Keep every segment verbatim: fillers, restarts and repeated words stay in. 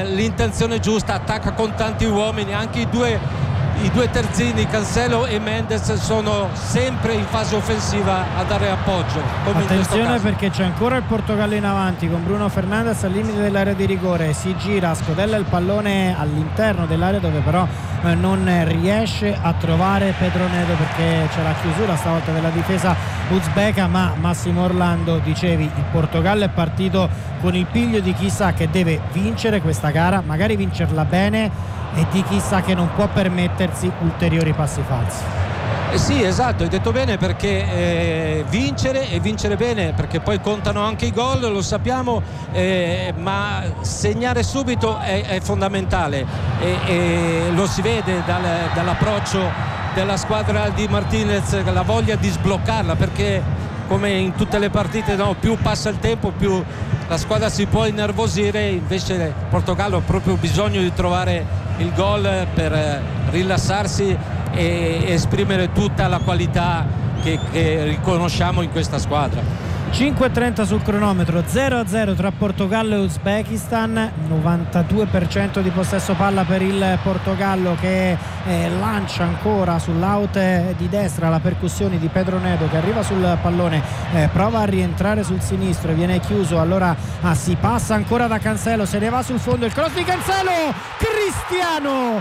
eh, l'intenzione giusta, attacca con tanti uomini, anche i due I due terzini Cancelo e Mendes sono sempre in fase offensiva a dare appoggio, come attenzione in perché c'è ancora il Portogallo in avanti con Bruno Fernandes al limite dell'area di rigore, si gira, scodella il pallone all'interno dell'area dove però eh, non riesce a trovare Pedro Neto perché c'è la chiusura stavolta della difesa uzbeka. Ma Massimo Orlando, dicevi, il Portogallo è partito con il piglio di chissà che deve vincere questa gara, magari vincerla bene, e di chissà che non può permettersi ulteriori passi falsi. Eh sì, esatto, hai detto bene, perché eh, vincere e vincere bene, perché poi contano anche i gol, lo sappiamo, eh, ma segnare subito è, è fondamentale e, e lo si vede dal, dall'approccio della squadra di Martinez, la voglia di sbloccarla, perché come in tutte le partite, no, più passa il tempo più la squadra si può innervosire, invece il Portogallo ha proprio bisogno di trovare il gol per rilassarsi e esprimere tutta la qualità che, che riconosciamo in questa squadra. cinque e trenta sul cronometro, zero a zero tra Portogallo e Uzbekistan, novantadue per cento di possesso palla per il Portogallo che eh, lancia ancora sull'out di destra la percussione di Pedro Neto che arriva sul pallone, eh, prova a rientrare sul sinistro e viene chiuso, allora ah, si passa ancora da Cancelo, se ne va sul fondo, il cross di Cancelo, Cristiano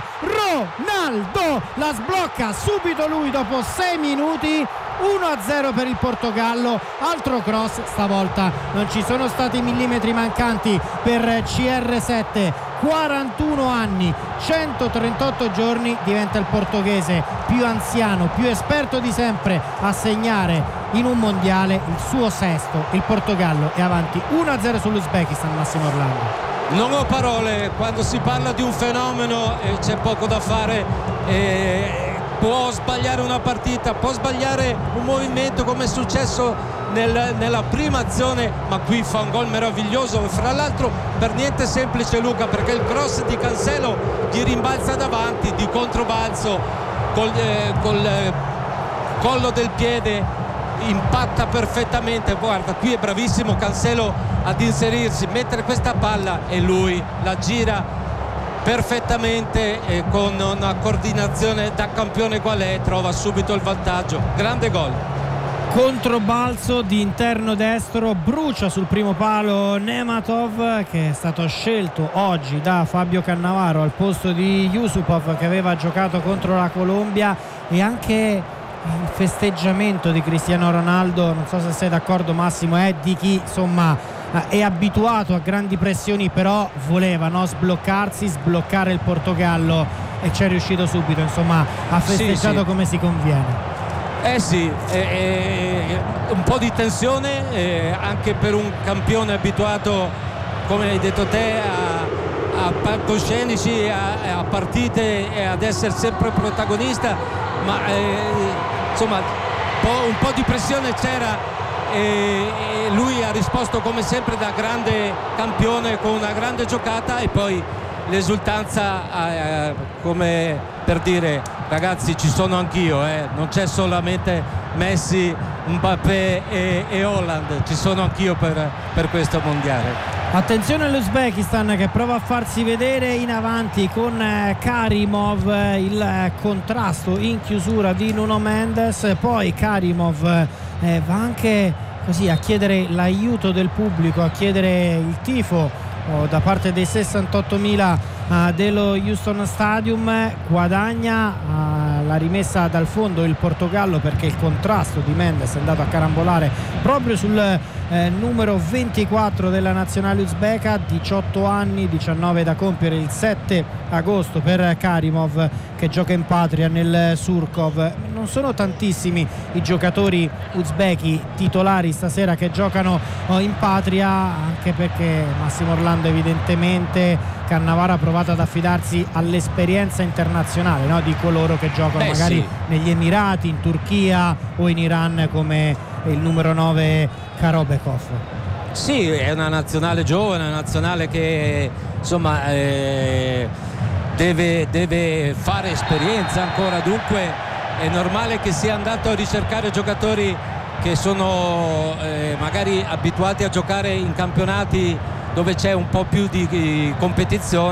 Ronaldo la sblocca subito lui dopo sei minuti. uno a zero per il Portogallo, altro cross, stavolta non ci sono stati millimetri mancanti per C R sette, quarantuno anni, centotrentotto giorni, diventa il portoghese più anziano, più esperto di sempre a segnare in un mondiale, il suo sesto. Il Portogallo è avanti uno a zero sull'Uzbekistan. Massimo Orlando. Non ho parole, quando si parla di un fenomeno eh, c'è poco da fare. Eh, può sbagliare una partita, può sbagliare un movimento come è successo nel, nella prima azione, ma qui fa un gol meraviglioso, fra l'altro per niente semplice, Luca, perché il cross di Cancelo gli rimbalza davanti di controbalzo col, eh, col eh, collo del piede, impatta perfettamente. Guarda, qui è bravissimo Cancelo ad inserirsi, mettere questa palla e lui la gira perfettamente e con una coordinazione da campione qual è trova subito il vantaggio. Grande gol. Controbalzo di interno destro, brucia sul primo palo Nematov che è stato scelto oggi da Fabio Cannavaro al posto di Yusupov che aveva giocato contro la Colombia. E anche il festeggiamento di Cristiano Ronaldo, non so se sei d'accordo Massimo, è di chi insomma è abituato a grandi pressioni, però voleva, no, sbloccarsi, sbloccare il Portogallo e ci è riuscito subito, insomma ha festeggiato sì, sì. come si conviene. Eh sì, eh, eh, un po' di tensione eh, anche per un campione abituato, come hai detto te, a, a palcoscenici, a, a partite e ad essere sempre protagonista, ma eh, insomma un po', un po' di pressione c'era. E lui ha risposto come sempre da grande campione con una grande giocata e poi l'esultanza eh, come per dire ragazzi ci sono anch'io, eh. non c'è solamente Messi, Mbappé e, e Holland, ci sono anch'io per, per questo mondiale. Attenzione all'Uzbekistan che prova a farsi vedere in avanti con eh, Karimov, eh, il eh, contrasto in chiusura di Nuno Mendes, poi Karimov eh, va anche così a chiedere l'aiuto del pubblico, a chiedere il tifo oh, da parte dei sessantottomila eh, dello Houston Stadium, guadagna eh, la rimessa dal fondo il Portogallo perché il contrasto di Mendes è andato a carambolare proprio sul Eh, numero ventiquattro della nazionale uzbeka, diciotto anni, diciannove da compiere il sette agosto per Karimov che gioca in patria nel Surkov. Non sono tantissimi i giocatori uzbeki titolari stasera che giocano oh, in patria, anche perché Massimo Orlando evidentemente Cannavaro ha provato ad affidarsi all'esperienza internazionale, no? di coloro che giocano Beh, magari sì. negli Emirati, in Turchia o in Iran come il numero nove Karobekov. Sì, è una nazionale giovane, una nazionale che insomma eh, deve, deve fare esperienza ancora, dunque è normale che sia andato a ricercare giocatori che sono eh, magari abituati a giocare in campionati dove c'è un po' più di, di competizione.